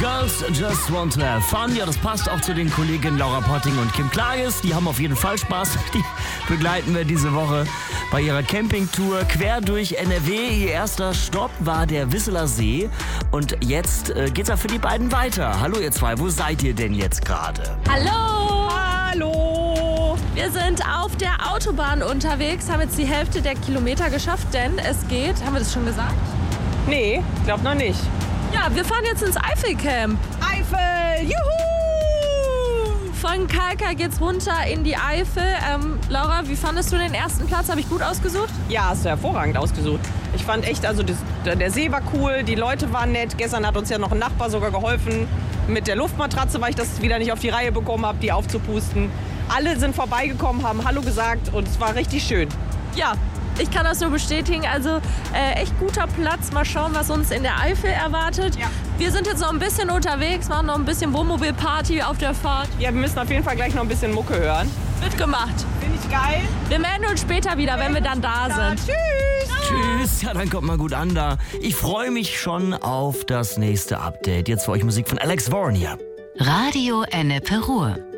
Girls Just Want to Have Fun. Ja, das passt auch zu den Kolleginnen Laura Potting und Kim Klages. Die haben auf jeden Fall Spaß. Die begleiten wir diese Woche bei ihrer Campingtour quer durch NRW. Ihr erster Stopp war der Wisseler See. Und jetzt geht's ja für die beiden weiter. Hallo ihr zwei, wo seid ihr denn jetzt gerade? Hallo! Hallo! Wir sind auf der Autobahn unterwegs, haben jetzt die Hälfte der Kilometer geschafft, denn es geht, haben wir das schon gesagt? Nee, glaub noch nicht. Ja, wir fahren jetzt ins Eifelcamp. Eifel, juhu! Von Kalka geht's runter in die Eifel. Laura, wie fandest du den ersten Platz? Habe ich gut ausgesucht? Ja, hast du hervorragend ausgesucht. Ich fand echt, also der See war cool, die Leute waren nett. Gestern hat uns ja noch ein Nachbar sogar geholfen mit der Luftmatratze, weil ich das wieder nicht auf die Reihe bekommen habe, die aufzupusten. Alle sind vorbeigekommen, haben Hallo gesagt und es war richtig schön. Ja, ich kann das nur bestätigen. Also echt guter Platz. Mal schauen, was uns in der Eifel erwartet. Ja. Wir sind jetzt noch ein bisschen unterwegs, machen noch ein bisschen Wohnmobilparty auf der Fahrt. Ja, wir müssen auf jeden Fall gleich noch ein bisschen Mucke hören. Wird gemacht. Finde ich geil. Wir melden uns später wieder, wenn wir dann da sind. Tschüss! Tschüss, ja, dann kommt mal gut an da. Ich freue mich schon auf das nächste Update. Jetzt für euch Musik von Alex Warren hier. Radio Ennepe Ruhr.